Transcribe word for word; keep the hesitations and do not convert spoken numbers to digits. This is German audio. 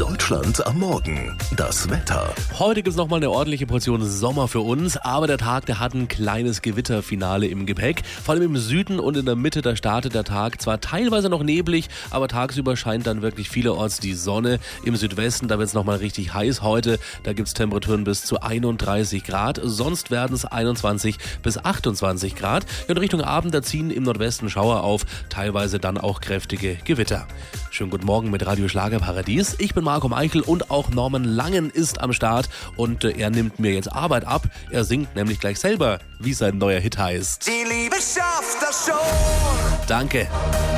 Deutschland am Morgen. Das Wetter. Heute gibt es nochmal eine ordentliche Portion Sommer für uns, aber der Tag, der hat ein kleines Gewitterfinale im Gepäck. Vor allem im Süden und in der Mitte, da startet der Tag zwar teilweise noch neblig, aber tagsüber scheint dann wirklich vielerorts die Sonne. Im Südwesten, da wird es nochmal richtig heiß heute. Da gibt es Temperaturen bis zu einunddreißig Grad, sonst werden es einundzwanzig bis achtundzwanzig Grad. In Richtung Abend, da ziehen im Nordwesten Schauer auf, teilweise dann auch kräftige Gewitter. Schönen guten Morgen mit Radio Schlagerparadies. Ich bin Marco Meichel und auch Norman Langen ist am Start und äh, er nimmt mir jetzt Arbeit ab. Er singt nämlich gleich selber, wie sein neuer Hit heißt. Die Liebe schafft das schon. Danke.